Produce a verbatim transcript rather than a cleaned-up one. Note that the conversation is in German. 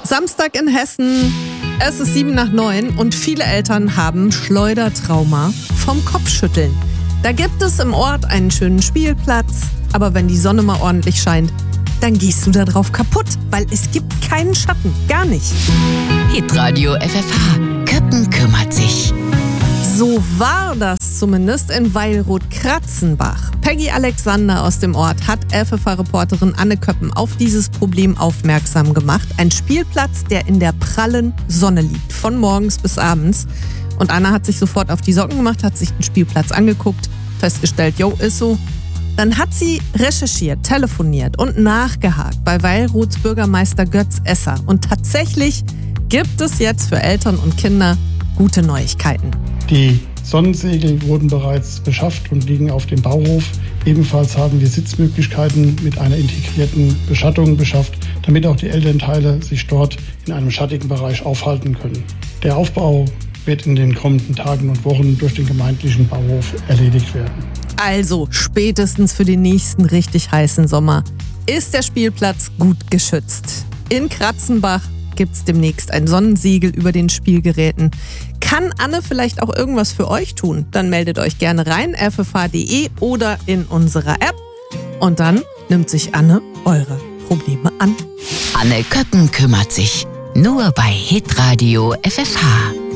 Samstag in Hessen, es ist sieben nach neun und viele Eltern haben Schleudertrauma vom Kopfschütteln. Da gibt es im Ort einen schönen Spielplatz, aber wenn die Sonne mal ordentlich scheint, dann gehst du da drauf kaputt, weil es gibt keinen Schatten, gar nicht. Hitradio F F H, Köppen kümmert sich. So war das zumindest in Weilroth-Kratzenbach. Peggy Alexander aus dem Ort hat F F H-Reporterin Anne Köppen auf dieses Problem aufmerksam gemacht. Ein Spielplatz, der in der prallen Sonne liegt, von morgens bis abends. Und Anna hat sich sofort auf die Socken gemacht, hat sich den Spielplatz angeguckt, festgestellt, jo, ist so. Dann hat sie recherchiert, telefoniert und nachgehakt bei Weilroths Bürgermeister Götz Esser. Und tatsächlich gibt es jetzt für Eltern und Kinder gute Neuigkeiten. Die Sonnensegel wurden bereits beschafft und liegen auf dem Bauhof. Ebenfalls haben wir Sitzmöglichkeiten mit einer integrierten Beschattung beschafft, damit auch die Elternteile sich dort in einem schattigen Bereich aufhalten können. Der Aufbau wird in den kommenden Tagen und Wochen durch den gemeindlichen Bauhof erledigt werden. Also spätestens für den nächsten richtig heißen Sommer ist der Spielplatz gut geschützt. In Kratzenbach gibt es demnächst ein Sonnensiegel über den Spielgeräten. Kann Anne vielleicht auch irgendwas für euch tun? Dann meldet euch gerne rein, f f h punkt d e oder in unserer App. Und dann nimmt sich Anne eure Probleme an. Anne Köppen kümmert sich. Nur bei Hitradio F F H.